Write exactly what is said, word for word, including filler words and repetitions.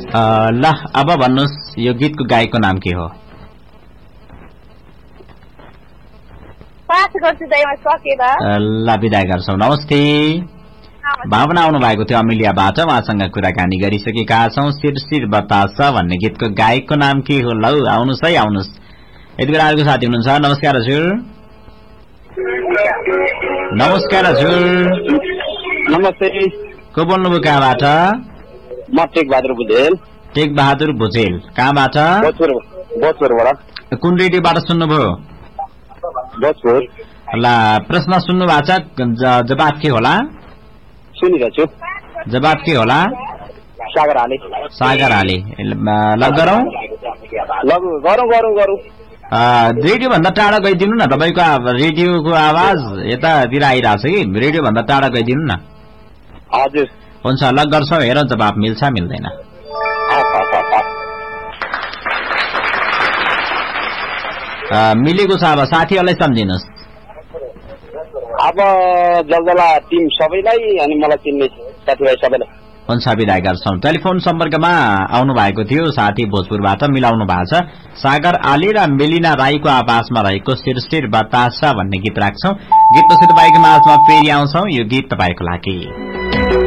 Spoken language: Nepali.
ल अब भन्नुहोस् यो गीतको गायकको नाम के हो? ल बिदा गर्छौँ। नमस्ते। भावना आउनु भएको थियो अमिलियाबाट, उहाँसँग कुराकानी गरिसकेका छौँ। शिरशिर बतासा भन्ने गीतको गायकको नाम के हो? लौ आउनुहोस् है, आउनुहोस्। यति बेला अर्को साथी हुनुहुन्छ। नमस्कार हजुर। नमस्कार हजुर। नमस्ते। को बोल्नुभयो, कहाँबाट? म टेक बहादुर भुजेल। टेक बहादुर भुजेल, कहाँबाट? भोजपुरबाट। कुन रेडियोबाट सुन्नुभयो? भोजपुर। ल प्रश्न सुन्नु भएको छ, जवाब के होला? सुनिरहेछु। जवाब के होला? सागर आले। सागर आले। लग गरौँ गरौँ गरौँ गरौँ। रेडियो भन्दा टाढा गइदिनु न, तपाईँको रेडियोको आवाज यतातिर आइरहेछ कि, रेडियो भन्दा टाढा गइदिनु न। हजुर हुन्छ, लग गर्छौँ, हेर जवाब मिल्छ मिल्दैन। मिलेको छ। अब साथीहरूलाई सम्झिनुहोस्। अब जलजला टिम सबैलाई अनि मलाई चिन्ने साथीभाइ सबैलाई हुन्छ, बिदा गर्छौँ। टेलिफोन सम्पर्कमा आउनु भएको थियो साथी भोजपुरबाट, मिलाउनु भएको छ। सागर आली र मेलिना राईको आवाजमा रहेको शिरशिर बतासा भन्ने गीत राख्छौँ। गीत पछि तपाईँको माझमा फेरि आउँछौँ। यो गीत तपाईँको लागि।